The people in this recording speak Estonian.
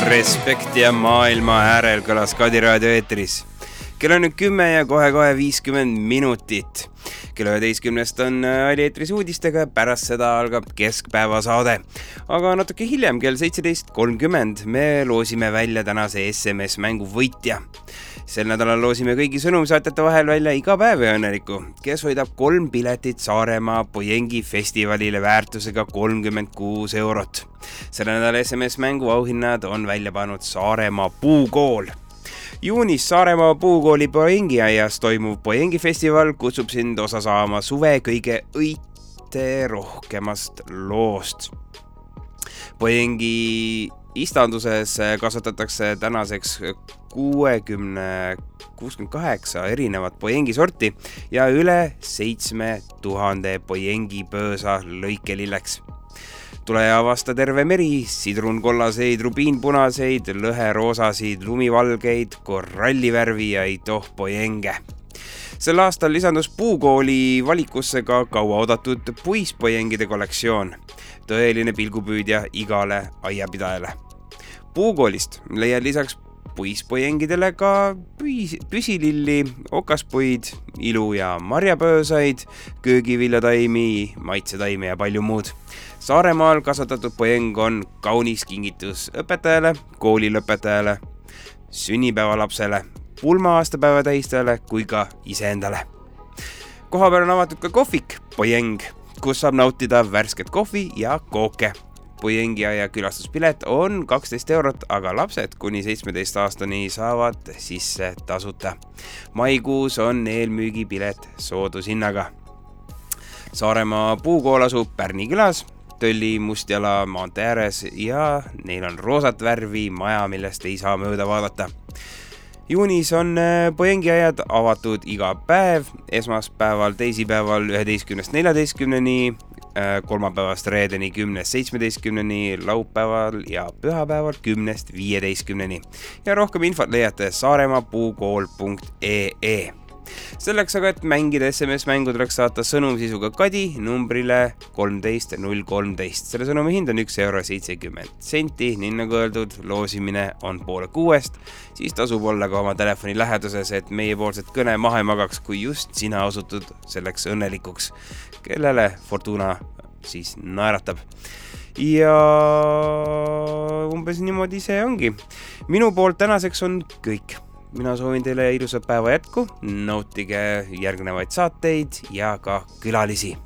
Respekt ja maailma äärel kõlas Kadi raadio eetris. Kell on nüüd 10 ja kohe 50 minutit. Kell 11 on Ali eetris uudistega ja pärast seda algab keskpäevasaade. Aga natuke hiljem, kell 17.30, me loosime välja tänase SMS-mängu võitja. Sel nädalal loosime kõigi sõnumisaatjate vahel välja iga päev ja õnneliku, kes hoidab 3 piletit Saaremaa Pojengi festivalile väärtusega 36 eurot. Selle nädala SMS-mängu auhinnad on välja pannud Saaremaa Puukool. Juunis Saaremaa Puukooli Pojengi aias toimuv Pojengi festival kutsub sind osa saama suve kõige õite rohkemast loost. Pojengi istanduses kasvatatakse tänaseks 68 erinevat Pojengi sorti ja üle 7000 Pojengi pöösa lõikelilleks. Tule ja avasta terve meri, sidrunkollaseid, rubiinpunaseid, lõheroosasid, lumivalgeid, korallivärvi ja Pojenge. Sel aastal lisandus Puukooli valikusse ka kaua oodatud puispojengide kollektsioon. Tõeline pilgupüüdja igale aiapidajale. Puukoolist leiad lisaks puispojengidele ka püsililli, okaspuid, ilu- ja marjapöösaid, köögiviljataimi, maitsetaimi ja palju muud. Saaremaal kasvatatud pojeng on kaunis kingitus õpetajale, koolilõpetajale, sünnipäevalapsele, pulma aastapäeva tähistajale kui ka iseendale. Kohapeal on avatud ka kohvik Pojeng, kus saab nautida värsket kohvi ja kooke. Pojengi aia külastuspilet on 12 eurot, aga lapsed kuni 17 aastani saavad sisse tasuta. Maikuus on eelmüügipilet soodushinnaga. Saaremaa Puukool asub Pärni külas, Tölli Mustjala maantee ääres ja neil on roosat värvi maja, millest ei saa mööda vaadata. Juunis on Pojengi aiad avatud iga päev, esmaspäeval, teisipäeval 11.14, kolmapäevast reedeni 10.17, laupäeval ja pühapäeval 10.15. Ja rohkem infot leiate saaremaapuukool.ee. Selleks aga, et mängida SMS-mängu, tuleks saata sõnum sisuga Kadi numbrile 13013. Selle sõnumi hind on 1,70 €. Nii nagu öeldud, loosimine on 5:30, siis tasub olla ka oma telefoni läheduses, et meiepoolset kõne maha ei magaks, kui just sina osutud selleks õnnelikuks, kellele Fortuna siis naeratab. Ja umbes niimoodi see ongi. Minu poolt tänaseks on kõik. Mina soovin teile ilusat päeva jätku, nautige järgnevaid saateid ja ka külalisi.